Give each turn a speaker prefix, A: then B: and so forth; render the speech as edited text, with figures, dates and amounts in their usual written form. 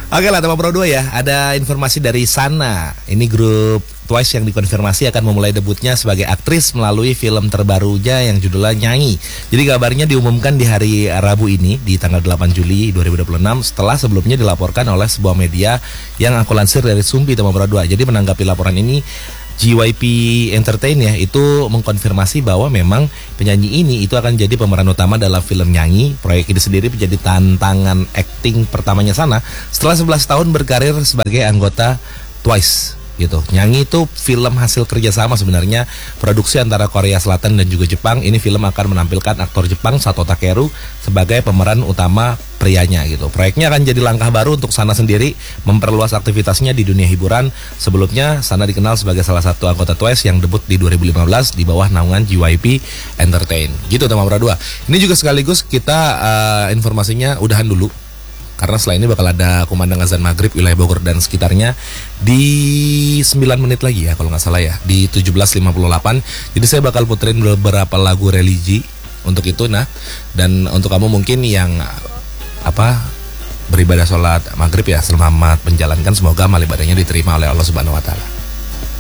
A: Oke lah, Tema Pro 2 ya. Ada informasi dari Sana. Ini grup Twice yang dikonfirmasi akan memulai debutnya sebagai aktris melalui film terbarunya yang judulnya Nyanyi. Jadi kabarnya diumumkan di hari Rabu ini di tanggal 8 Juli 2026 setelah sebelumnya dilaporkan oleh sebuah media yang aku lansir dari Sumpi Tema Pro 2. Jadi menanggapi laporan ini, JYP Entertain ya itu mengkonfirmasi bahwa memang penyanyi ini itu akan jadi pemeran utama dalam film Nyanyi. Proyek ini sendiri menjadi tantangan akting pertamanya Sana setelah 11 tahun berkarir sebagai anggota Twice gitu. Nyanyi itu film hasil kerjasama sebenarnya produksi antara Korea Selatan dan juga Jepang. Ini film akan menampilkan aktor Jepang Sato Takeru sebagai pemeran utama prianya gitu. Proyeknya akan jadi langkah baru untuk Sana sendiri memperluas aktivitasnya di dunia hiburan. Sebelumnya Sana dikenal sebagai salah satu anggota Twice yang debut di 2015 di bawah naungan JYP Entertain. Gitu Tema Pro 2. Ini juga sekaligus kita informasinya udahan dulu. Karena setelah ini bakal ada kumandang azan maghrib wilayah Bogor dan sekitarnya di 9 menit lagi ya kalau nggak salah ya, di 17.58. Jadi saya bakal puterin beberapa lagu religi untuk itu. Nah, dan untuk kamu mungkin yang beribadah sholat maghrib ya, selamat menjalankan, semoga amal ibadahnya diterima oleh Allah Subhanahu Wa Taala.